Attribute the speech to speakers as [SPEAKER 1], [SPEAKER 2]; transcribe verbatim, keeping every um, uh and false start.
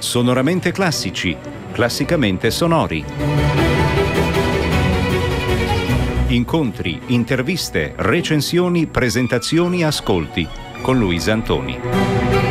[SPEAKER 1] Sonoramente classici, classicamente sonori. Incontri, interviste, recensioni, presentazioni, ascolti con Luisa Antoni.